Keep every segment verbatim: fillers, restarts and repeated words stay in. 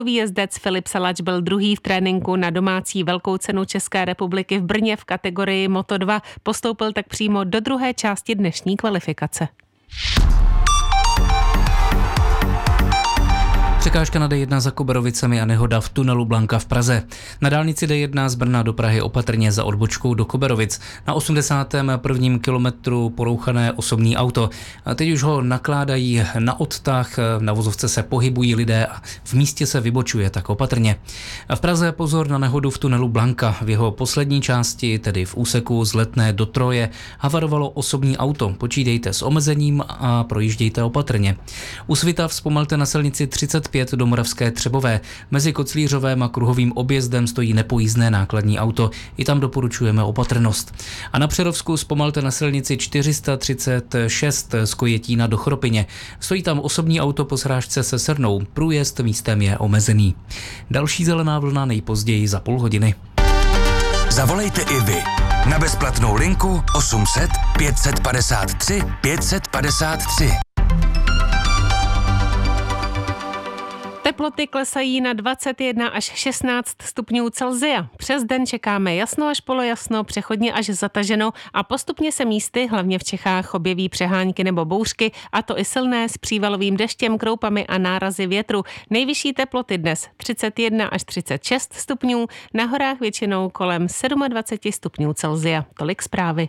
Jezdec Filip Salač byl druhý v tréninku na domácí velkou cenu České republiky v Brně v kategorii Moto dva. Postoupil tak přímo do druhé části dnešní kvalifikace. Překážka na D jedna za Koberovicemi a nehoda v tunelu Blanka v Praze. Na dálnici D jedna z Brna do Prahy opatrně za odbočkou do Koberovic. Na osmdesátém prvním kilometru porouchané osobní auto. A teď už ho nakládají na odtah, na vozovce se pohybují lidé a v místě se vybočuje, tak opatrně. A v Praze pozor na nehodu v tunelu Blanka. V jeho poslední části, tedy v úseku z Letné do Troje, havarovalo osobní auto. Počítejte s omezením a projíždějte opatrně. U Svitav zpomalte na silnici třicet pět do Moravské Třebové. Mezi Koclířovém a Kruhovým objezdem stojí nepojízdné nákladní auto. I tam doporučujeme opatrnost. A na Přerovsku zpomalte na silnici čtyři sta třicet šest z Kojetína do Chropyně. Stojí tam osobní auto po srážce se Srnou. Průjezd místem je omezený. Další zelená vlna nejpozději za půl hodiny. Zavolejte i vy na bezplatnou linku osm set pět set padesát tři pět set padesát tři. Teploty klesají na dvacet jedna až šestnáct stupňů Celsia. Přes den čekáme jasno až polojasno, přechodně až zataženo a postupně se místy, hlavně v Čechách, objeví přehánky nebo bouřky, a to i silné s přívalovým deštěm, kroupami a nárazy větru. Nejvyšší teploty dnes třicet jedna až třicet šest stupňů, na horách většinou kolem dvacet sedm stupňů Celsia. Tolik zprávy.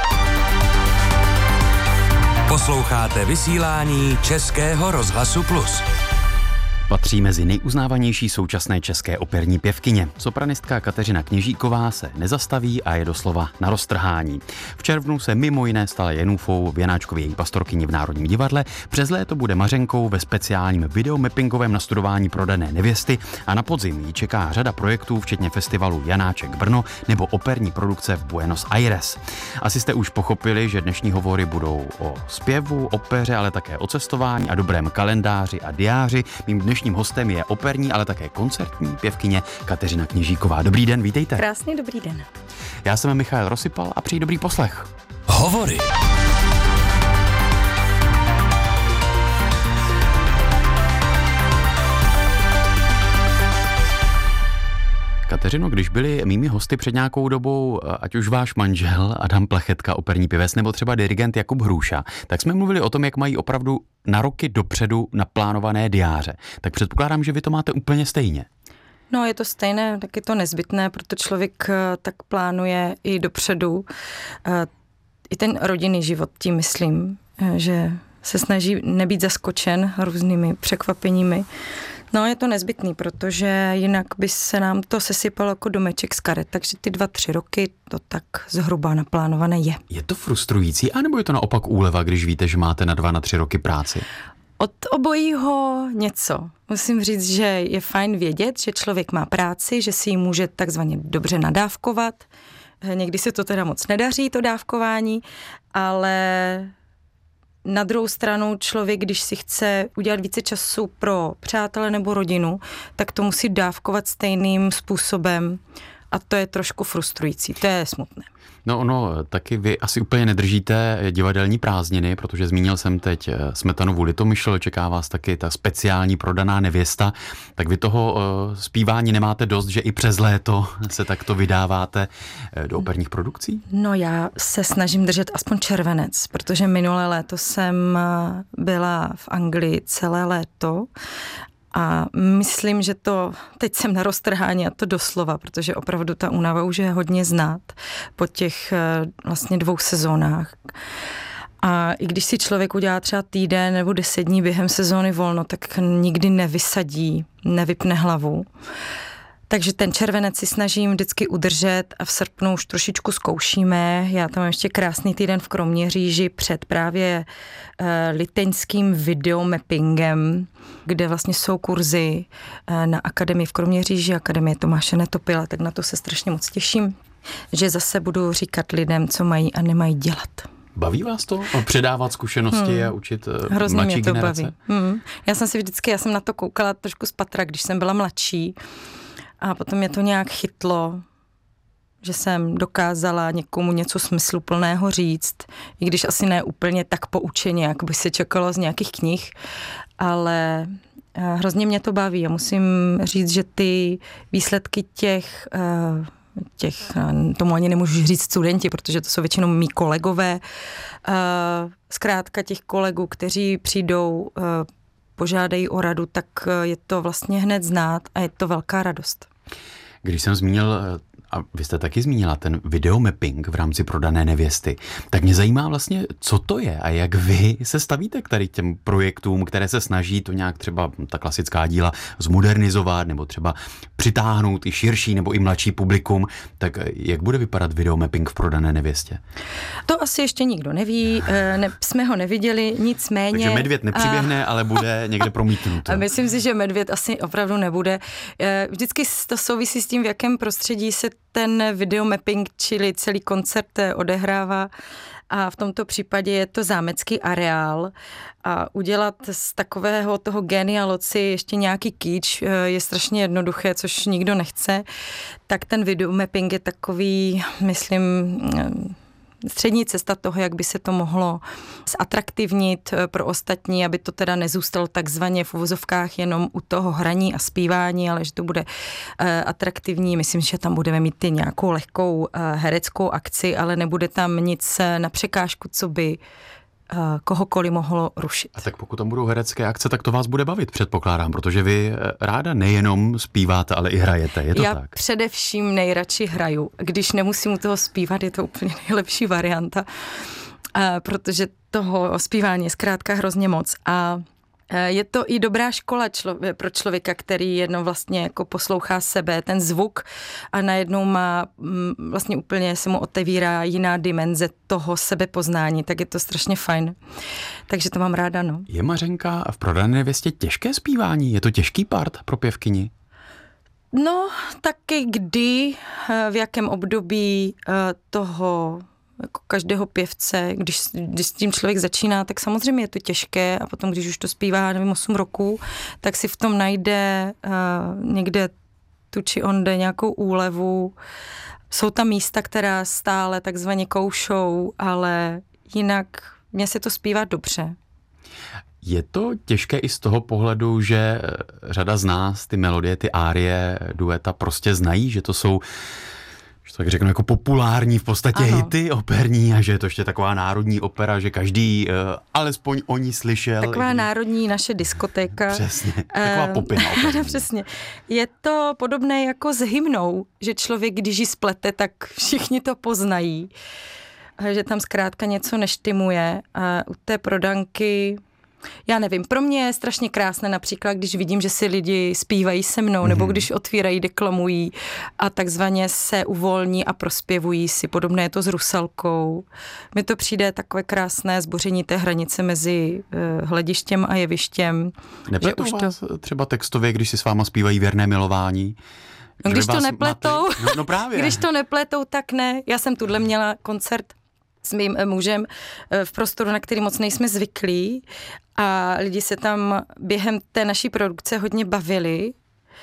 Posloucháte vysílání Českého rozhlasu Plus. Patří mezi nejuznávanější současné české operní pěvkyně. Sopranistka Kateřina Kněžíková se nezastaví a je doslova na roztrhání. V červnu se mimo jiné stala Jenůfou v Janáčkově její pastorkyni v Národním divadle, přes léto bude Mařenkou ve speciálním videomappingovém nastudování Prodané nevěsty a na podzim jí čeká řada projektů, včetně festivalu Janáček Brno nebo operní produkce v Buenos Aires. Asi jste už pochopili, že dnešní hovory budou o zpěvu, opeře, ale také o cestování a dobrém kalendáři a diáři. Mým dnešním hostem je operní, ale také koncertní pěvkyně Kateřina Kněžíková. Dobrý den, vítejte. Krásný dobrý den. Já jsem Michal Rosypal a přeji dobrý poslech. Hovory. Kateřino, když byli mými hosty před nějakou dobou, ať už váš manžel Adam Plechetka, operní pěvec, nebo třeba dirigent Jakub Hrůša, tak jsme mluvili o tom, jak mají opravdu na roky dopředu naplánované diáře. Tak předpokládám, že vy to máte úplně stejně. No, je to stejné, tak je to nezbytné, proto člověk tak plánuje i dopředu. I ten rodinný život, tím myslím, že se snaží nebýt zaskočen různými překvapeními. No, je to nezbytný, protože jinak by se nám to sesypalo jako domeček z karet, takže ty dva, tři roky to tak zhruba naplánované je. Je to frustrující, anebo je to naopak úleva, když víte, že máte na dva, na tři roky práci? Od obojího něco. Musím říct, že je fajn vědět, že člověk má práci, že si ji může takzvaně dobře nadávkovat. Někdy se to teda moc nedaří, to dávkování, ale na druhou stranu člověk, když si chce udělat více času pro přátele nebo rodinu, tak to musí dávkovat stejným způsobem a to je trošku frustrující, to je smutné. No ono, taky vy asi úplně nedržíte divadelní prázdniny, protože zmínil jsem teď Smetanovu Litomyšl, čeká vás taky ta speciální Prodaná nevěsta, tak vy toho uh, zpívání nemáte dost, že i přes léto se takto vydáváte do operních produkcí? No já se snažím držet aspoň červenec, protože minulé léto jsem byla v Anglii celé léto a myslím, že to, teď jsem na roztrhání a to doslova, protože opravdu ta únava už je hodně znát po těch vlastně dvou sezónách. A i když si člověk udělá třeba týden nebo deset dní během sezóny volno, tak nikdy nevysadí, nevypne hlavu. Takže ten červenec si snažím vždycky udržet a v srpnu už trošičku zkoušíme. Já tam mám ještě krásný týden v Kroměříži před právě uh, liteňským videomappingem, kde vlastně jsou kurzy uh, na akademii v Kroměříži, akademie Tomáše Netopila, tak na to se strašně moc těším, že zase budu říkat lidem, co mají a nemají dělat. Baví vás to? Předávat zkušenosti hmm. a učit uh, Hrozně mladší mě to generace? Baví. Hmm. Já jsem si vždycky, já jsem na to koukala trošku z patra, když jsem byla mladší. A potom mě to nějak chytlo, že jsem dokázala někomu něco smysluplného říct, i když asi ne úplně tak poučeně, jak by se čekalo z nějakých knih, ale hrozně mě to baví a musím říct, že ty výsledky těch, těch tomu ani nemůžu říct studenti, protože to jsou většinou mý kolegové, zkrátka těch kolegů, kteří přijdou, požádají o radu, tak je to vlastně hned znát a je to velká radost. Když jsem zmínil, a vy jste taky zmínila ten videomapping v rámci Prodané nevěsty, tak mě zajímá vlastně, co to je a jak vy se stavíte k tady těm projektům, které se snaží to nějak třeba ta klasická díla zmodernizovat nebo třeba přitáhnout i širší nebo i mladší publikum, tak jak bude vypadat videomapping v Prodané nevěstě? To asi ještě nikdo neví, ne, jsme ho neviděli, nicméně... Takže medvěd nepřiběhne, a... ale bude někde promítnut. A myslím si, že medvěd asi opravdu nebude. Vždycky to souvisí s tím, v jakém prostředí se ten videomapping, čili celý koncert odehrává, a v tomto případě je to zámecký areál a udělat z takového toho Génia Loci ještě nějaký kýč je strašně jednoduché, což nikdo nechce, tak ten videomapping je takový, myslím, střední cesta toho, jak by se to mohlo zatraktivnit pro ostatní, aby to teda nezůstalo takzvaně v uvozovkách jenom u toho hraní a zpívání, ale že to bude atraktivní. Myslím, že tam budeme mít i nějakou lehkou hereckou akci, ale nebude tam nic na překážku, co by kohokoliv mohlo rušit. A tak pokud tam budou herecké akce, tak to vás bude bavit, předpokládám, protože vy ráda nejenom zpíváte, ale i hrajete, je to Já tak? Já především nejradši hraju. Když nemusím u toho zpívat, je to úplně nejlepší varianta, protože toho zpívání je zkrátka hrozně moc a je to i dobrá škola člově- pro člověka, který jednou vlastně jako poslouchá sebe, ten zvuk a najednou má vlastně úplně se mu otevírá jiná dimenze toho sebepoznání, tak je to strašně fajn. Takže to mám ráda, no. Je Mařenka v Prodané nevěstě těžké zpívání? Je to těžký part pro pěvkyni? No, taky kdy, v jakém období toho jako každého pěvce, když, když s tím člověk začíná, tak samozřejmě je to těžké a potom, když už to zpívá, nevím, osm roků, tak si v tom najde uh, někde tu či onde nějakou úlevu. Jsou tam místa, která stále takzvaně koušou, ale jinak mně se to zpívá dobře. Je to těžké i z toho pohledu, že řada z nás ty melodie, ty árie, dueta prostě znají, že to jsou, že tak řeknu, jako populární v podstatě ano. hity operní a že je to ještě taková národní opera, že každý uh, alespoň o ní slyšel. Taková i... národní naše diskotéka. Přesně, taková popina operní. Přesně. Je to podobné jako s hymnou, že člověk, když ji splete, tak všichni to poznají. Že tam zkrátka něco neštimuje. A u té Prodanky... Já nevím, pro mě je strašně krásné například, když vidím, že si lidi zpívají se mnou, mm-hmm. nebo když otvírají, deklamují a takzvaně se uvolní a prospěvují si. Podobné je to s Rusalkou. Mně to přijde takové krásné zboření té hranice mezi uh, hledištěm a jevištěm. Nepletou vás to... třeba textově, když si s váma zpívají Věrné milování? No, když to nepletou, máte... no, no právě. když to nepletou, tak ne. Já jsem tuhle měla koncert s mým mužem v prostoru, na který moc nejsme zvyklí a lidi se tam během té naší produkce hodně bavili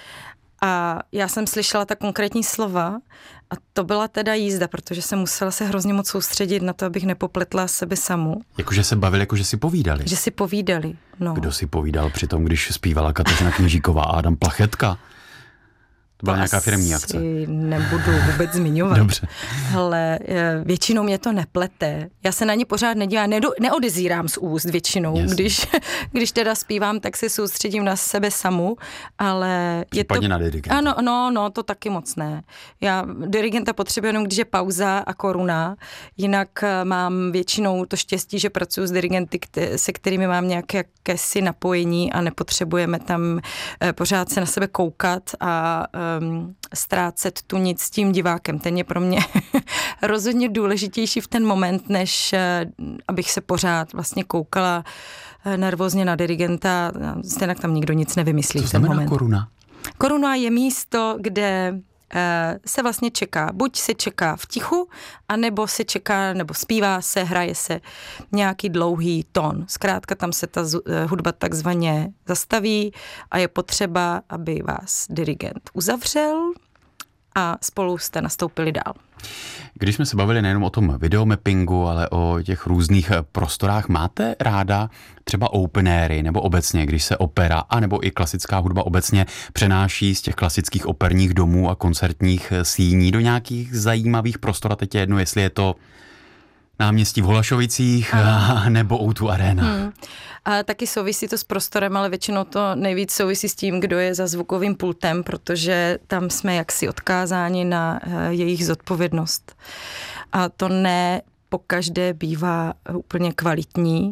a já jsem slyšela ta konkrétní slova a to byla teda jízda, protože jsem musela se hrozně moc soustředit na to, abych nepopletla sebe samu. Jakože se bavili, jakože si povídali. Že si povídali, no. Kdo si povídal při tom, když zpívala Kateřina Kněžíková a Adam Plachetka? To byla to nějaká firemní akce. Nebudu vůbec zmiňovat. Dobře. Ale většinou mě to neplete. Já se na ně pořád nedívám, neodezírám z úst většinou. Yes. Když, když teda zpívám, tak se soustředím na sebe samu, ale případně je to... na dirigenta. Ano, no, no, to taky moc ne. Já dirigenta potřebuji jenom, když je pauza a koruna. Jinak mám většinou to štěstí, že pracuji s dirigenty, se kterými mám nějaké jakési napojení a nepotřebujeme tam pořád se na sebe koukat a um, ztrácet tu nic s tím divákem. Ten je pro mě rozhodně důležitější v ten moment, než uh, abych se pořád vlastně koukala uh, nervózně na dirigenta. Stejně tam nikdo nic nevymyslí. Co v ten znamená moment. koruna? Koruna je místo, kde se vlastně čeká. Buď se čeká v tichu, anebo se čeká, nebo zpívá se, hraje se nějaký dlouhý tón. Zkrátka tam se ta hudba takzvaně zastaví a je potřeba, aby vás dirigent uzavřel a spolu jste nastoupili dál. Když jsme se bavili nejenom o tom videomappingu, ale o těch různých prostorách, máte ráda třeba open airy nebo obecně, když se opera a nebo i klasická hudba obecně přenáší z těch klasických operních domů a koncertních síní do nějakých zajímavých prostor, a teď je jedno, jestli je to náměstí v Holašovicích a, nebo ó dva Arena. Hmm. A taky souvisí to s prostorem, ale většinou to nejvíc souvisí s tím, kdo je za zvukovým pultem, protože tam jsme jaksi odkázáni na jejich zodpovědnost. A to ne pokaždé bývá úplně kvalitní.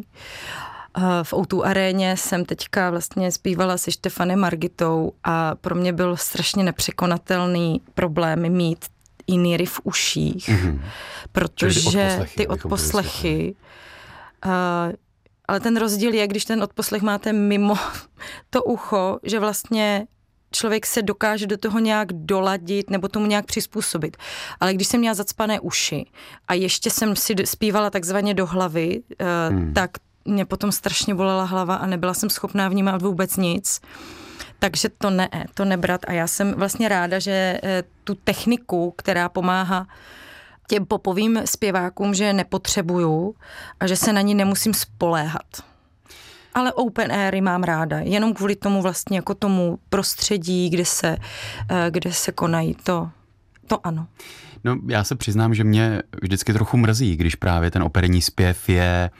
V ó dva Aréně jsem teďka vlastně zpívala se Štefanem Margitou a pro mě byl strašně nepřekonatelný problém mít iníry v uších, mm-hmm. protože odposlechy, ty odposlechy, uh, ale ten rozdíl je, když ten odposlech máte mimo to ucho, že vlastně člověk se dokáže do toho nějak doladit nebo tomu nějak přizpůsobit. Ale když jsem měla zacpané uši a ještě jsem si zpívala takzvaně do hlavy, uh, mm. tak mě potom strašně bolela hlava a nebyla jsem schopná vnímat vůbec nic. Takže to ne, to nebrat a já jsem vlastně ráda, že tu techniku, která pomáhá těm popovým zpěvákům, že nepotřebuju a že se na ní nemusím spoléhat. Ale open airy mám ráda, jenom kvůli tomu vlastně jako tomu prostředí, kde se, kde se konají, to, to ano. No já se přiznám, že mě vždycky trochu mrzí, když právě ten operní zpěv je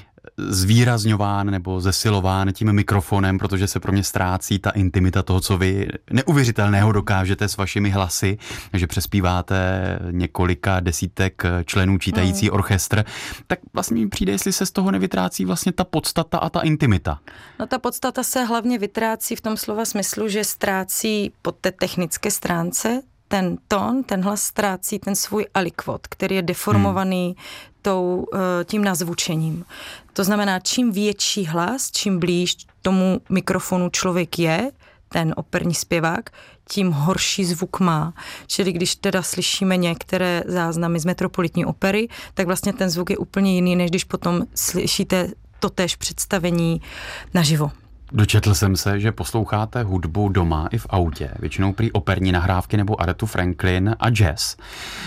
zvýrazňován nebo zesilován tím mikrofonem, protože se pro mě ztrácí ta intimita toho, co vy neuvěřitelného dokážete s vašimi hlasy, že přespíváte několika desítek členů čítající mm. orchestr, tak vlastně mi přijde, jestli se z toho nevytrácí vlastně ta podstata a ta intimita. No ta podstata se hlavně vytrácí v tom slova smyslu, že ztrácí po té technické stránce ten tón, ten hlas ztrácí ten svůj alikvot, který je deformovaný hmm. tou, tím nazvučením. To znamená, čím větší hlas, čím blíž tomu mikrofonu člověk je, ten operní zpěvák, tím horší zvuk má. Čili když teda slyšíme některé záznamy z Metropolitní opery, tak vlastně ten zvuk je úplně jiný, než když potom slyšíte totéž představení naživo. Dočetl jsem se, že posloucháte hudbu doma i v autě, většinou prý operní nahrávky nebo Arethu Franklin a jazz.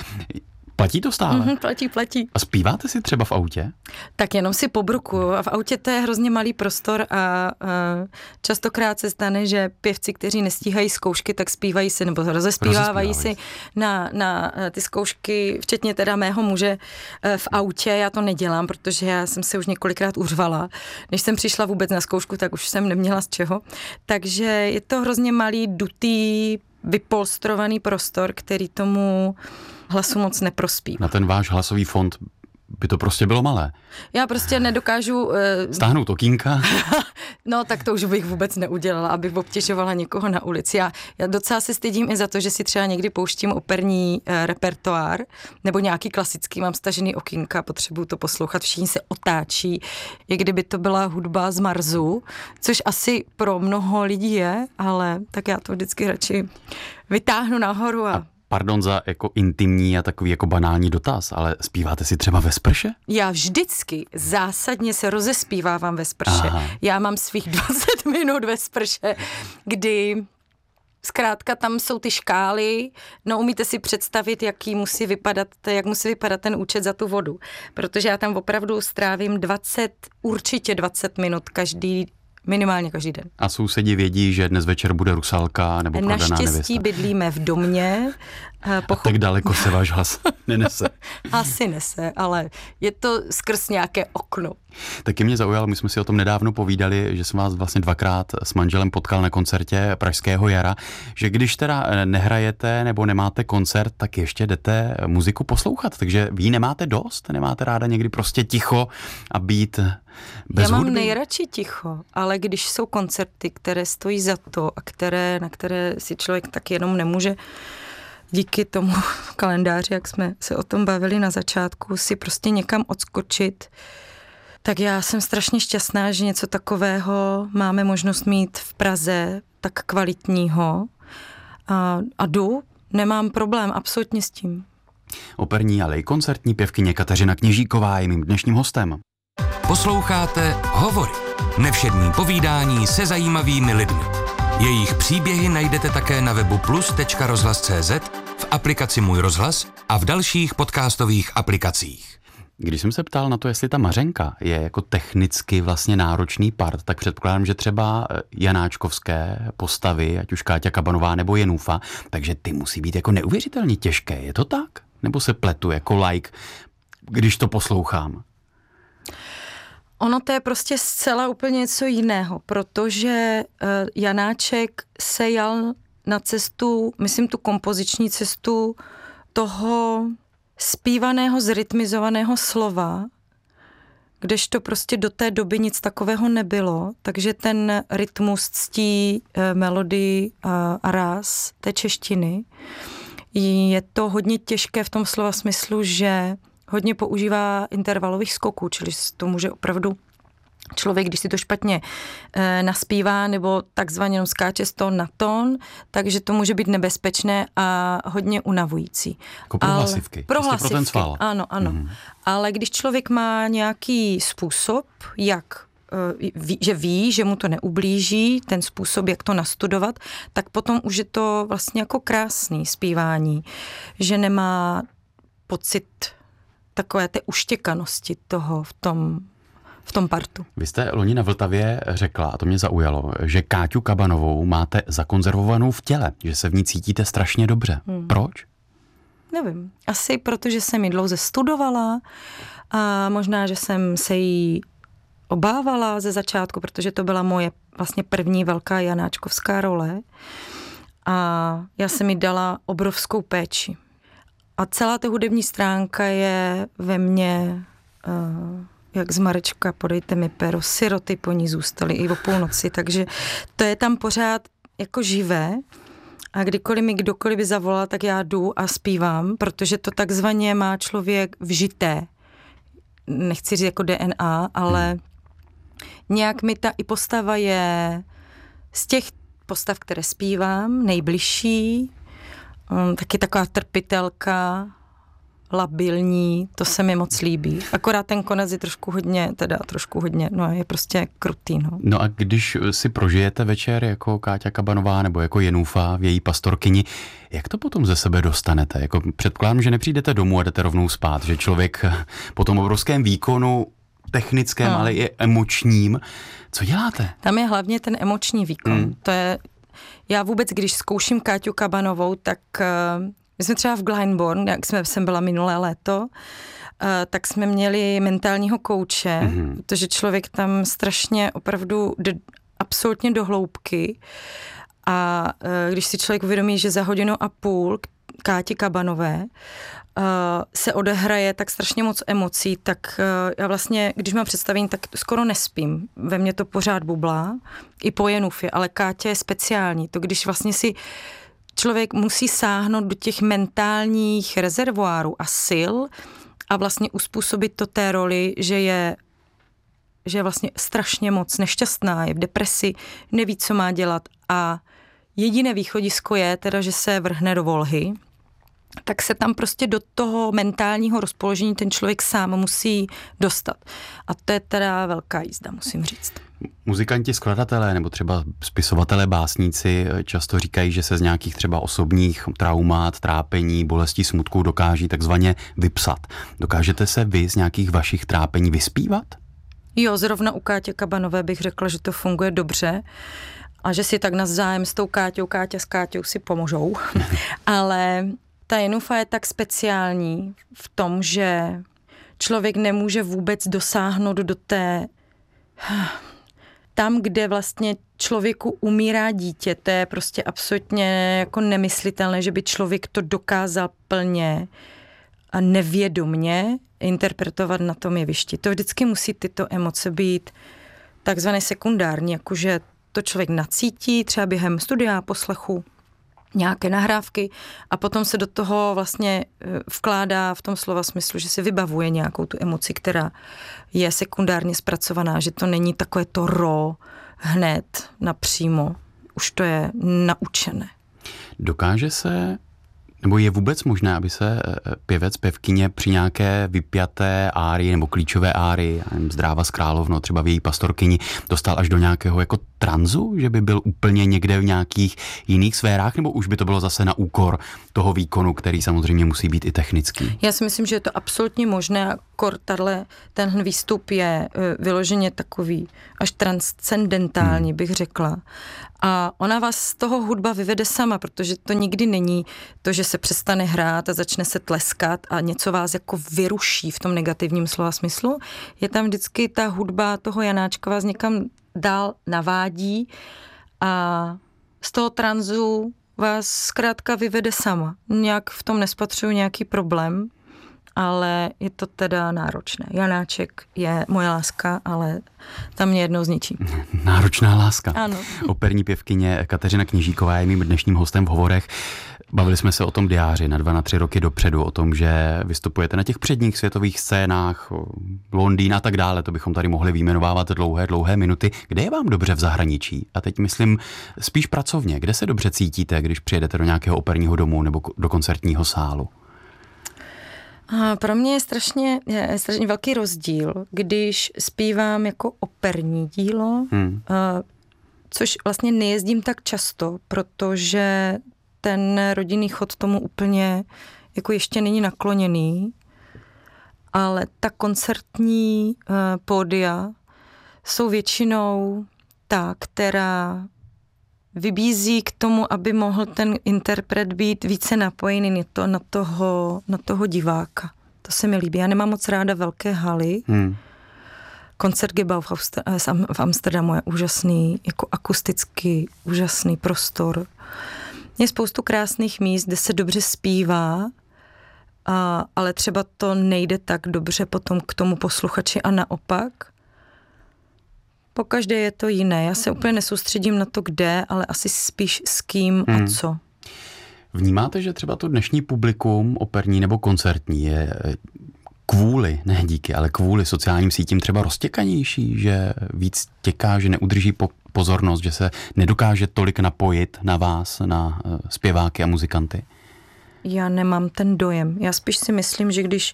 Platí to stále? Mm-hmm, platí, platí. A zpíváte si třeba v autě? Tak jenom si pobrukuju. A v autě to je hrozně malý prostor a, a častokrát se stane, že pěvci, kteří nestíhají zkoušky, tak zpívají si nebo rozespívávají si na, na ty zkoušky, včetně teda mého muže v autě. Já to nedělám, protože já jsem se už několikrát uřvala. Než jsem přišla vůbec na zkoušku, tak už jsem neměla z čeho. Takže je to hrozně malý, dutý, vypolstrovaný prostor, který tomu hlasu moc neprospívá. Na ten váš hlasový fond by to prostě bylo malé. Já prostě nedokážu... Uh, Stáhnout okýnka? No, tak to už bych vůbec neudělala, abych obtěžovala někoho na ulici. Já, já docela se stydím i za to, že si třeba někdy pouštím operní uh, repertoár nebo nějaký klasický, mám stažený okýnka, potřebuju to poslouchat, všichni se otáčí, jak kdyby to byla hudba z Marsu, což asi pro mnoho lidí je, ale tak já to vždycky radši vytáhnu nahoru a... a Pardon za jako intimní a takový jako banální dotaz, ale zpíváte si třeba ve sprše? Já vždycky zásadně se rozespívávám ve sprše. Aha. Já mám svých dvacet minut ve sprše, kdy zkrátka tam jsou ty škály, no umíte si představit, jaký musí vypadat, jak musí vypadat ten účet za tu vodu, protože já tam opravdu strávím dvacet, určitě dvacet minut každý minimálně každý den. A sousedi vědí, že dnes večer bude Rusalka nebo prodaná nevěsta? Naštěstí bydlíme v domě. Pochop... A tak daleko se váš hlas nenese? Asi nese, ale je to skrz nějaké okno. Taky mě zaujalo, my jsme si o tom nedávno povídali, že jsem vás vlastně dvakrát s manželem potkal na koncertě Pražského jara, že když teda nehrajete nebo nemáte koncert, tak ještě jdete muziku poslouchat, takže vy nemáte dost? Nemáte ráda někdy prostě ticho a být bez Já mám hudby? nejradši ticho, ale když jsou koncerty, které stojí za to a které, na které si člověk tak jenom nemůže díky tomu kalendáři, jak jsme se o tom bavili na začátku, si prostě někam odskočit, tak já jsem strašně šťastná, že něco takového máme možnost mít v Praze, tak kvalitního. A, a jdu, nemám problém absolutně s tím. Operní, ale i koncertní pěvkyně Kateřina Kněžíková je mým dnešním hostem. Posloucháte Hovory. Nevšední povídání se zajímavými lidmi. Jejich příběhy najdete také na webu plus tečka rozhlas tečka cé zet, v aplikaci Můj rozhlas a v dalších podcastových aplikacích. Když jsem se ptal na to, jestli ta Mařenka je jako technicky vlastně náročný part, tak předpokládám, že třeba janáčkovské postavy, ať už Káťa Kabanová nebo Jenůfa, takže ty musí být jako neuvěřitelně těžké. Je to tak? Nebo se pletu jako like, když to poslouchám? Ono to je prostě zcela úplně něco jiného, protože uh, Janáček se jal na cestu, myslím tu kompoziční cestu toho zpívaného, zrytmizovaného slova, kdežto prostě do té doby nic takového nebylo, takže ten rytmus ctí eh, melodii a, a ráz té češtiny. Je to hodně těžké v tom slova smyslu, že hodně používá intervalových skoků, čili to může opravdu člověk, když si to špatně e, naspívá nebo takzvaně jenom skáče z tón na tón, takže to může být nebezpečné a hodně unavující. Jako pro Ale, hlasivky. Pro hlasivky. hlasivky, pro ten sval. ano, ano. Mm. Ale když člověk má nějaký způsob, jak e, ví, že ví, že mu to neublíží, ten způsob, jak to nastudovat, tak potom už je to vlastně jako krásný zpívání, že nemá pocit takové té uštěkanosti toho v tom v tom partu. Vy jste loni na Vltavě řekla, a to mě zaujalo, že Káťu Kabanovou máte zakonzervovanou v těle, že se v ní cítíte strašně dobře. Hmm. Proč? Nevím. Asi protože jsem ji dlouze studovala a možná, že jsem se jí obávala ze začátku, protože to byla moje vlastně první velká janáčkovská role a já jsem jí dala obrovskou péči. A celá ta hudební stránka je ve mně uh, jak z Marečka, podejte mi pero, siroty po ní zůstaly i o půlnoci, takže to je tam pořád jako živé a kdykoliv mi kdokoliv by zavolal, tak já jdu a zpívám, protože to takzvaně má člověk vžité. Nechci říct jako D N A, ale nějak mi ta i postava je z těch postav, které zpívám, nejbližší, taky taková trpitelka, labilní, to se mi moc líbí. Akorát ten konec je trošku hodně, teda trošku hodně, no je prostě krutý, no. No a když si prožijete večer jako Káťa Kabanová nebo jako Jenůfa v její pastorkyni, jak to potom ze sebe dostanete? Jako předpokládám, že nepřijdete domů a jdete rovnou spát, že člověk po tom obrovském výkonu technickém, no. ale i emočním, co děláte? Tam je hlavně ten emoční výkon. Hmm. To je, já vůbec, když zkouším Káťu Kabanovou, tak my jsme třeba v Glyndebourne, jak jsme, jsem byla minulé léto, uh, tak jsme měli mentálního kouče, mm-hmm. protože člověk tam strašně opravdu jde absolutně do hloubky a uh, když si člověk uvědomí, že za hodinu a půl Káti Kabanové uh, se odehraje tak strašně moc emocí, tak uh, já vlastně, když mám představení, tak skoro nespím. Ve mně to pořád bublá, i po Jenůfě, ale Kátě je speciální. To, když vlastně si člověk musí sáhnout do těch mentálních rezervoárů a sil a vlastně uspůsobit to té roli, že je, že je vlastně strašně moc nešťastná, je v depresi, neví, co má dělat a jediné východisko je teda, že se vrhne do Volhy, tak se tam prostě do toho mentálního rozpoložení ten člověk sám musí dostat. A to je teda velká jízda, musím říct. Muzikanti, skladatelé nebo třeba spisovatelé, básníci často říkají, že se z nějakých třeba osobních traumát, trápení, bolestí, smutků dokáží takzvaně vypsat. Dokážete se vy z nějakých vašich trápení vyspívat? Jo, zrovna u Kátě Kabanové bych řekla, že to funguje dobře a že si tak navzájem s tou Káťou, Káťa s Káťou si pomůžou. Ale ta Jenůfa je tak speciální v tom, že člověk nemůže vůbec dosáhnout do té... Tam, kde vlastně člověku umírá dítě, to je prostě absolutně jako nemyslitelné, že by člověk to dokázal plně a nevědomně interpretovat na tom jevišti. To vždycky musí tyto emoce být takzvané sekundární, jakože to člověk nacítí třeba během studia, poslechu, nějaké nahrávky a potom se do toho vlastně vkládá v tom slova smyslu, že si vybavuje nějakou tu emoci, která je sekundárně zpracovaná, že to není takové to ro hned napřímo. Už to je naučené. Dokáže se, nebo je vůbec možné, aby se pěvec, pěvkyně při nějaké vypjaté árii nebo klíčové árii, Zdráva z Královno, třeba v její pastorkyni, dostal až do nějakého jako tranzu, že by byl úplně někde v nějakých jiných sférách, nebo už by to bylo zase na úkor toho výkonu, který samozřejmě musí být i technický? Já si myslím, že je to absolutně možné. Kor tahle, tenhle výstup je vyloženě takový až transcendentální, hmm. bych řekla. A ona vás z toho hudba vyvede sama, protože to nikdy není to, že se přestane hrát a začne se tleskat a něco vás jako vyruší v tom negativním slova smyslu. Je tam vždycky ta hudba toho Janáčka vás někam dál navádí a z toho tranzu vás zkrátka vyvede sama. Nějak v tom nespatřuju nějaký problém, ale je to teda náročné. Janáček je moje láska, ale tam mě jednou zničí. Náročná láska. Ano. Operní pěvkyně Kateřina Kněžíková je mým dnešním hostem v Hovorech. Bavili jsme se o tom diáři na dva, na tři roky dopředu, o tom, že vystupujete na těch předních světových scénách, Londýn a tak dále, to bychom tady mohli vyjmenovávat dlouhé, dlouhé minuty. Kde je vám dobře v zahraničí? A teď myslím spíš pracovně. Kde se dobře cítíte, když přijedete do nějakého operního domu nebo do koncertního sálu? A pro mě je strašně, je strašně velký rozdíl, když zpívám jako operní dílo, hmm. což vlastně nejezdím tak často, protože ten rodinný chod tomu úplně jako ještě není nakloněný, ale ta koncertní uh, pódia jsou většinou ta, která vybízí k tomu, aby mohl ten interpret být více napojený to, na, toho, na toho diváka. To se mi líbí. Já nemám moc ráda velké haly. Hmm. Koncert Gebau v, Aust- v Amsterdamu je úžasný, jako akusticky úžasný prostor. Je spoustu krásných míst, kde se dobře zpívá, a, ale třeba to nejde tak dobře potom k tomu posluchači a naopak. Pokaždé je to jiné. Já se úplně nesoustředím na to, kde, ale asi spíš s kým hmm. a co. Vnímáte, že třeba to dnešní publikum, operní nebo koncertní, je kvůli, ne díky, ale kvůli sociálním sítím třeba roztěkanější, že víc těká, že neudrží po pozornost, že se nedokáže tolik napojit na vás, na zpěváky a muzikanty? Já nemám ten dojem. Já spíš si myslím, že když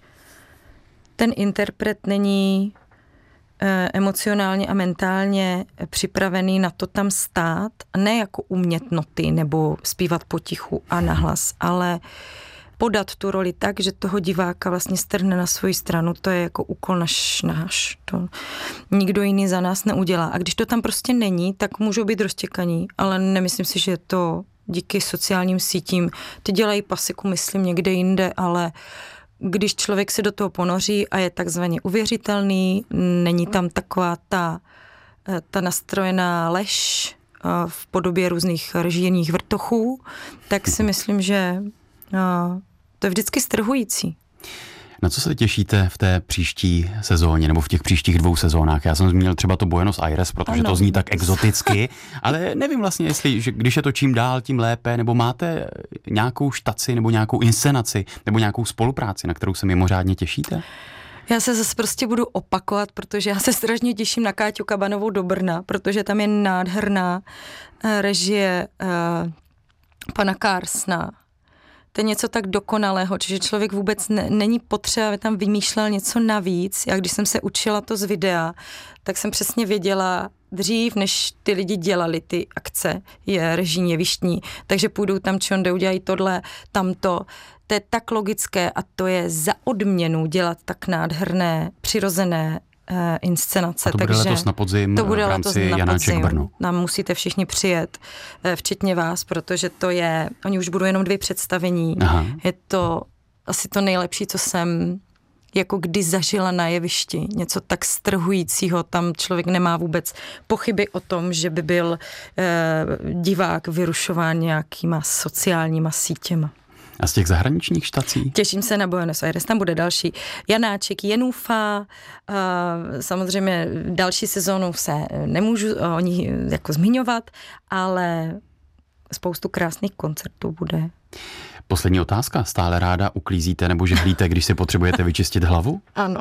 ten interpret není eh, emocionálně a mentálně připravený na to tam stát, ne jako umět noty nebo zpívat potichu a nahlas, ale podat tu roli tak, že toho diváka vlastně strhne na svoji stranu, to je jako úkol naš, náš. To nikdo jiný za nás neudělá. A když to tam prostě není, tak můžou být roztěkaní, ale nemyslím si, že je to díky sociálním sítím. Ty dělají pasiku, myslím, někde jinde, ale když člověk se do toho ponoří a je takzvaně uvěřitelný, není tam taková ta, ta nastrojená lež v podobě různých režijních vrtochů, tak si myslím, že to je vždycky strhující. Na co se těšíte v té příští sezóně nebo v těch příštích dvou sezónách? Já jsem zmínil třeba to Buenos Aires, protože ano. to zní tak exoticky, ale nevím vlastně, jestli, že když je to čím dál, tím lépe, nebo máte nějakou štaci nebo nějakou inscenaci nebo nějakou spolupráci, na kterou se mimořádně těšíte? Já se zase prostě budu opakovat, protože já se strašně těším na Káťu Kabanovou do Brna, protože tam je nádherná režie uh, pana Karsna. To je něco tak dokonalého, že člověk vůbec ne, není potřeba, aby tam vymýšlel něco navíc. Já když jsem se učila to z videa, tak jsem přesně věděla dřív, než ty lidi dělali ty akce, je režijní jevištní, takže půjdou tam čonde, udělají tohle, tamto. To je tak logické a to je za odměnu dělat tak nádherné, přirozené uh, inscenace. A to bude takže letos na podzim to bude v rámci letos na Janáček podzim. Brno. Nám musíte všichni přijet, včetně vás, protože to je, oni už budou jenom dvě představení. Aha. Je to asi to nejlepší, co jsem jako kdy zažila na jevišti. Něco tak strhujícího, tam člověk nemá vůbec pochyby o tom, že by byl eh, divák vyrušován nějakýma sociálníma sítěma. A z těch zahraničních štací? Těším se na Buenos Aires, tam bude další. Janáček, Jenůfa, samozřejmě další sezónu se nemůžu o ní jako zmiňovat, ale spoustu krásných koncertů bude. Poslední otázka. Stále ráda uklízíte nebo žehlíte, když si potřebujete vyčistit hlavu? Ano,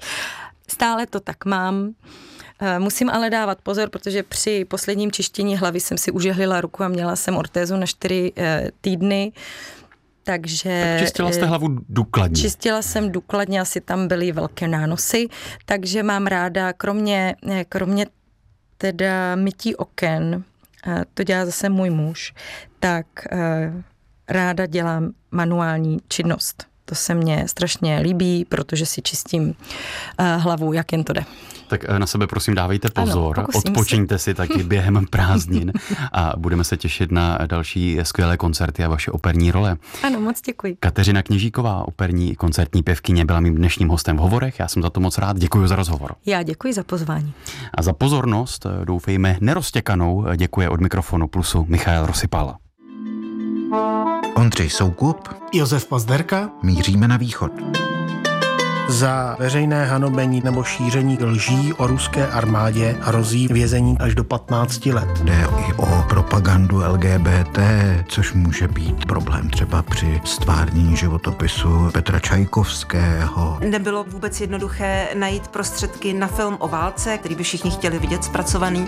stále to tak mám. Musím ale dávat pozor, protože při posledním čištění hlavy jsem si užehlila ruku a měla jsem ortézu na čtyři týdny. Takže... Tak čistila jste hlavu důkladně. Čistila jsem důkladně, asi tam byly velké nánosy, takže mám ráda, kromě, kromě teda mytí oken, to dělá zase můj muž, tak ráda dělám manuální činnost. To se mně strašně líbí, protože si čistím hlavu, jak jen to jde. Tak na sebe prosím dávejte pozor, ano, odpočiňte si taky během prázdnin a budeme se těšit na další skvělé koncerty a vaše operní role. Ano, moc děkuji. Kateřina Kněžíková, operní koncertní pěvkyně, byla mým dnešním hostem v Hovorech. Já jsem za to moc rád. Děkuji za rozhovor. Já děkuji za pozvání. A za pozornost, doufejme, neroztěkanou, děkuje od mikrofonu Plusu Michael Rosypal. Ondřej Soukup, Josef Pazderka. Míříme na východ. Za veřejné hanobení nebo šíření lží o ruské armádě hrozí vězení až do patnácti let. Jde i o propagandu L G B T, což může být problém třeba při stvárnění životopisu Petra Čajkovského. Nebylo vůbec jednoduché najít prostředky na film o válce, který by všichni chtěli vidět zpracovaný.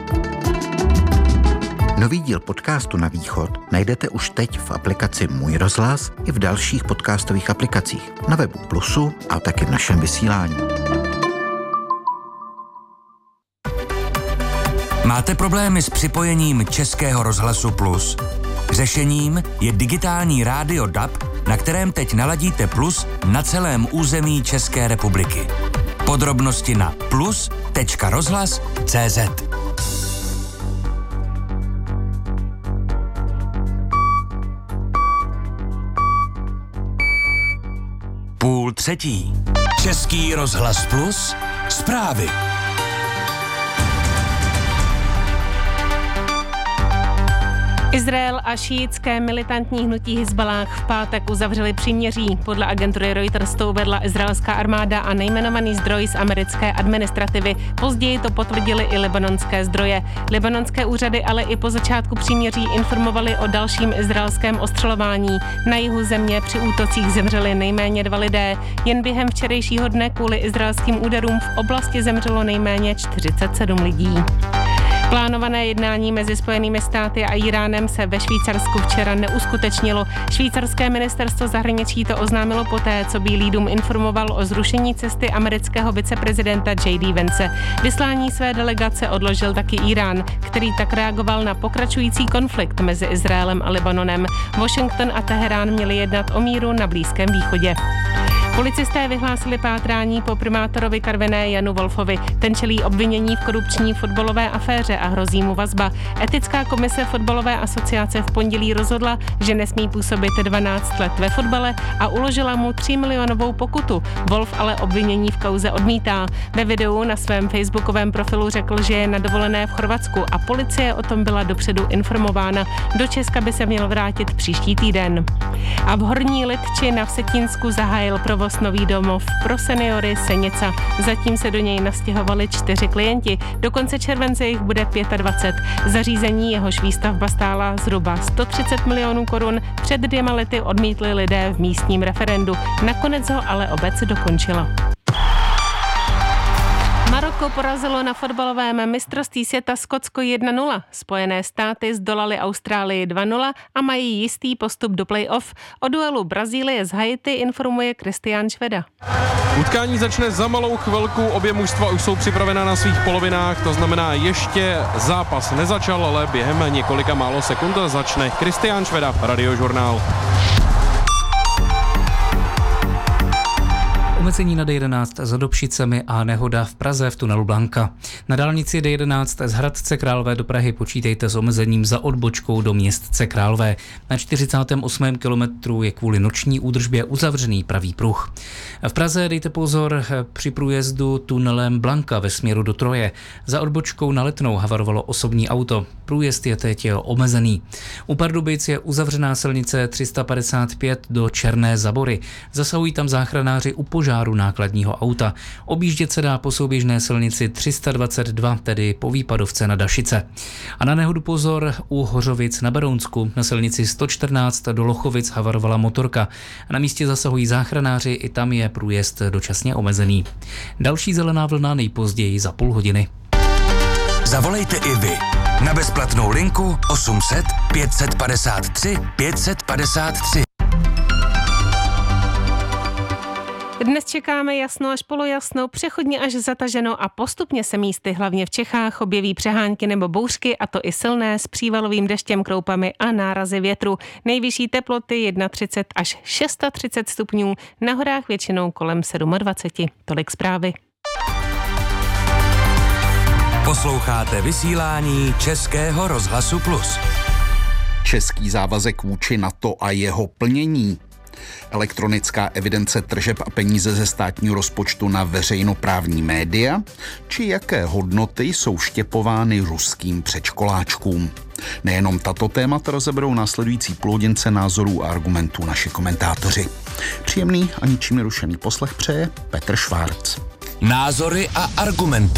Nový díl podcastu Na východ najdete už teď v aplikaci Můj rozhlas i v dalších podcastových aplikacích, na webu Plusu a taky v našem vysílání. Máte problémy s připojením Českého rozhlasu Plus? Řešením je digitální rádio D A B, na kterém teď naladíte Plus na celém území České republiky. Podrobnosti na plus tečka rozhlas tečka cé zet. Půl třetí. Český rozhlas Plus. Zprávy. Izrael a šíitské militantní hnutí Hizballáh v pátek uzavřeli příměří. Podle agentury Reuters to uvedla izraelská armáda a nejmenovaný zdroj z americké administrativy. Později to potvrdili i libanonské zdroje. Libanonské úřady ale i po začátku příměří informovali o dalším izraelském ostřelování. Na jihu země při útocích zemřeli nejméně dva lidé. Jen během včerejšího dne kvůli izraelským úderům v oblasti zemřelo nejméně čtyřicet sedm lidí. Plánované jednání mezi Spojenými státy a Iránem se ve Švýcarsku včera neuskutečnilo. Švýcarské ministerstvo zahraničí to oznámilo poté, co Bílý dům informoval o zrušení cesty amerického viceprezidenta J D Vance. Vyslání své delegace odložil taky Irán, který tak reagoval na pokračující konflikt mezi Izraelem a Libanonem. Washington a Teherán měli jednat o míru na Blízkém východě. Policisté vyhlásili pátrání po primátorovi Karviné Janu Wolfovi. Ten čelí obvinění v korupční fotbalové aféře a hrozí mu vazba. Etická komise fotbalové asociace v pondělí rozhodla, že nesmí působit dvanáct let ve fotbale a uložila mu tři milionovou pokutu. Wolf ale obvinění v kauze odmítá. Ve videu na svém facebookovém profilu řekl, že je na dovolené v Chorvatsku a policie o tom byla dopředu informována. Do Česka by se měl vrátit příští týden. A v Horní Lidči na Vsetínsku zahájil provoz nový domov pro seniory Senica. Zatím se do něj nastěhovali čtyři klienti. Do konce července jich bude dvacet pět. Zařízení, jehož výstavba stála zhruba sto třicet milionů korun, před dvěma lety odmítli lidé v místním referendu. Nakonec ho ale obec dokončila. Maroko porazilo na fotbalovém mistrovství světa Skotsko jedna nula. Spojené státy zdolaly Austrálii dva nula a mají jistý postup do play-off. O duelu Brazílie s Haiti informuje Kristián Šveda. Utkání začne za malou chvilku, obě mužstva už jsou připravená na svých polovinách, to znamená ještě zápas nezačal, ale během několika málo sekund začne. Kristián Šveda, Radiožurnál. Omezení na D jedenáct za Dobšicemi a nehoda v Praze v tunelu Blanka. Na dálnici D jedenáct z Hradce Králové do Prahy počítejte s omezením za odbočkou do Městce Králové. Na čtyřicátém osmém kilometru je kvůli noční údržbě uzavřený pravý pruh. V Praze dejte pozor při průjezdu tunelem Blanka ve směru do Troje. Za odbočkou na Letnou havarovalo osobní auto. Průjezd je teď omezený. U Pardubic je uzavřená silnice tři sta padesát pět do Černé Zabory. Zasahují tam záchranáři u požáru nákladního auta. Objíždět se dá po souběžné silnici tři sta dvacet dva, tedy po Výpadovce na Dašice. A na nehodu pozor u Hořovic na Berounsku. Na silnici sto čtrnáct do Lochovic havarovala motorka. Na místě zasahují záchranáři, i tam je průjezd dočasně omezený. Další zelená vlna nejpozději za půl hodiny. Zavolejte i vy na bezplatnou linku osm set pět set padesát tři pět set padesát tři. Dnes čekáme jasno až polojasno, přechodně až zataženo a postupně se místy hlavně v Čechách objeví přehánky nebo bouřky, a to i silné, s přívalovým deštěm, kroupami a nárazy větru. Nejvyšší teploty třicet jedna až třicet šest stupňů, na horách většinou kolem dvacet sedm. Tolik zprávy. Posloucháte vysílání Českého rozhlasu Plus. Český závazek vůči NATO a jeho plnění. Elektronická evidence tržeb a peníze ze státního rozpočtu na veřejnoprávní média, či jaké hodnoty jsou štěpovány ruským předškoláčkům. Nejenom tato témata rozeberou následující půlhodince názorů a argumentů naši komentátoři. Příjemný a ničím nerušený poslech přeje Petr Švárc. Názory a argumenty.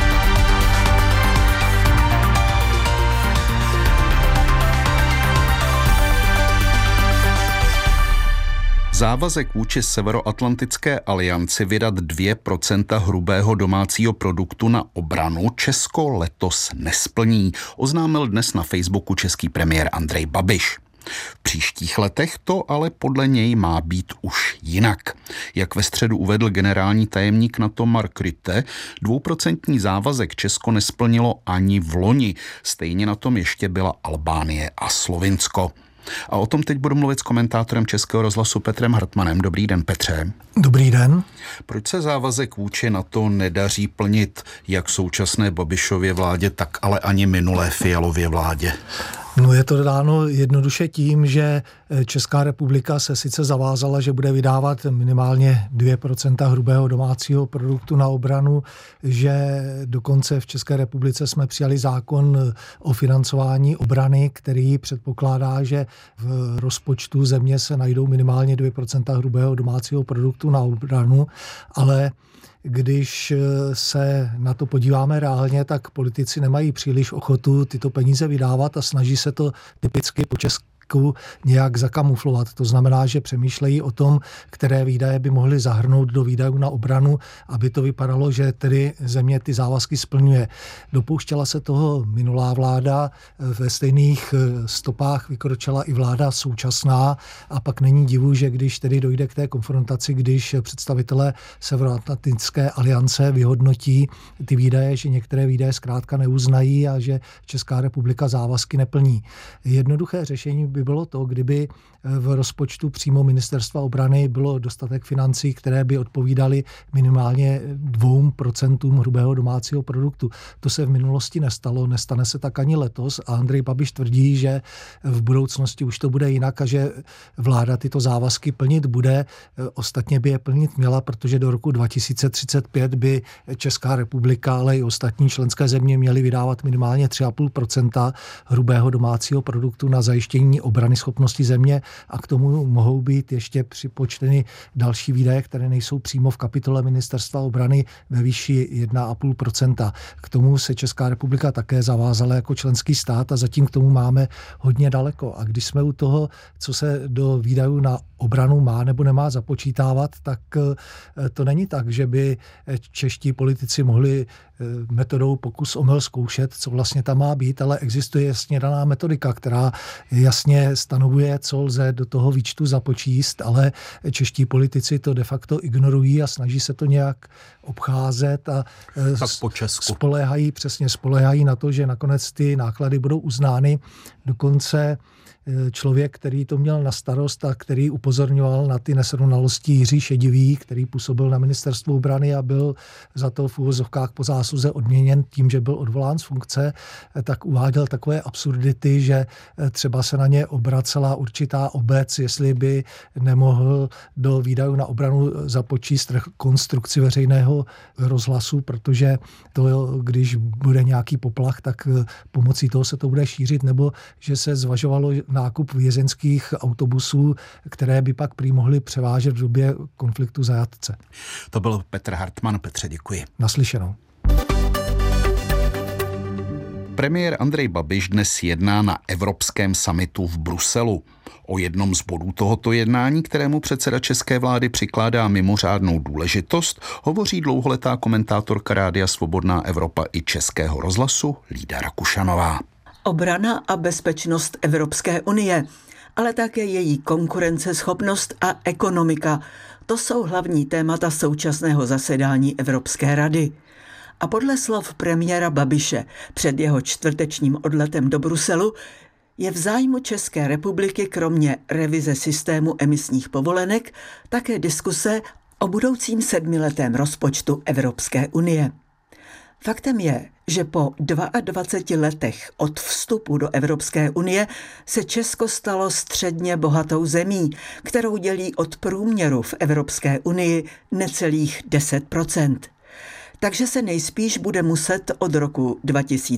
Závazek vůči Severoatlantické alianci vydat dvě procenta hrubého domácího produktu na obranu Česko letos nesplní, oznámil dnes na Facebooku český premiér Andrej Babiš. V příštích letech to ale podle něj má být už jinak. Jak ve středu uvedl generální tajemník NATO Mark Rutte, dvouprocentní závazek Česko nesplnilo ani v loni. Stejně na tom ještě byla Albánie a Slovinsko. A o tom teď budu mluvit s komentátorem Českého rozhlasu Petrem Hartmanem. Dobrý den, Petře. Dobrý den. Proč se závazek vůči NATO nedaří plnit jak současné Babišově vládě, tak ale ani minulé Fialově vládě? No je to dáno jednoduše tím, že Česká republika se sice zavázala, že bude vydávat minimálně dvě procenta hrubého domácího produktu na obranu, že dokonce v České republice jsme přijali zákon o financování obrany, který předpokládá, že v rozpočtu země se najdou minimálně dvě procenta hrubého domácího produktu na obranu, ale když se na to podíváme reálně, tak politici nemají příliš ochotu tyto peníze vydávat a snaží se to typicky po česku nějak zakamuflovat. To znamená, že přemýšlejí o tom, které výdaje by mohly zahrnout do výdajů na obranu, aby to vypadalo, že tedy země ty závazky splňuje. Dopouštěla se toho minulá vláda, ve stejných stopách vykročila i vláda současná a pak není divu, že když tedy dojde k té konfrontaci, když představitelé Severoatlantické aliance vyhodnotí ty výdaje, že některé výdaje zkrátka neuznají a že Česká republika závazky neplní. Jednoduché řešení by bylo to, kdyby v rozpočtu přímo ministerstva obrany bylo dostatek financí, které by odpovídaly minimálně dvou procentům hrubého domácího produktu. To se v minulosti nestalo, nestane se tak ani letos a Andrej Babiš tvrdí, že v budoucnosti už to bude jinak a že vláda tyto závazky plnit bude. Ostatně by je plnit měla, protože do roku dva tisíce třicet pět by Česká republika, ale i ostatní členské země měly vydávat minimálně tři celá pět procenta hrubého domácího produktu na zajištění obrany schopnosti země a k tomu mohou být ještě připočteny další výdaje, které nejsou přímo v kapitole ministerstva obrany ve výši jedna celá pět procenta. K tomu se Česká republika také zavázala jako členský stát a zatím k tomu máme hodně daleko. A když jsme u toho, co se do výdajů na obranu má nebo nemá započítávat, tak to není tak, že by čeští politici mohli metodou pokus omyl zkoušet, co vlastně tam má být, ale existuje jasně daná metodika, která jasně stanovuje, co lze do toho výčtu započíst, ale čeští politici to de facto ignorují a snaží se to nějak obcházet a tak po Česku. spoléhají, přesně spoléhají na to, že nakonec ty náklady budou uznány. Dokonce člověk, který to měl na starost a který upozorňoval na ty nesrovnalosti, Jiří Šedivý, který působil na ministerstvu obrany a byl za to v uvozovkách po zásluze odměněn tím, že byl odvolán z funkce, tak uváděl takové absurdity, že třeba se na ně obracela určitá obec, jestli by nemohl do výdajů na obranu započíst rekonstrukci veřejného rozhlasu, protože to, když bude nějaký poplach, tak pomocí toho se to bude šířit, nebo že se zvažovalo nákup vězeňských autobusů, které by pak prý mohly převážet v době konfliktu zajatce. To byl Petr Hartman. Petře, děkuji. Naslyšenou. Premiér Andrej Babiš dnes jedná na Evropském summitu v Bruselu. O jednom z bodů tohoto jednání, kterému předseda české vlády přikládá mimořádnou důležitost, hovoří dlouholetá komentátorka Rádia Svobodná Evropa i Českého rozhlasu Lída Rakušanová. Obrana a bezpečnost Evropské unie. ale také její konkurenceschopnost a ekonomika. To jsou hlavní témata současného zasedání Evropské rady. A podle slov premiéra Babiše před jeho čtvrtečním odletem do Bruselu je v zájmu České republiky kromě revize systému emisních povolenek také diskuse o budoucím sedmiletém rozpočtu Evropské unie. Faktem je, že po dvaceti dvou letech od vstupu do Evropské unie se Česko stalo středně bohatou zemí, kterou dělí od průměru v Evropské unii necelých deset procent. Takže se nejspíš bude muset od roku dva tisíce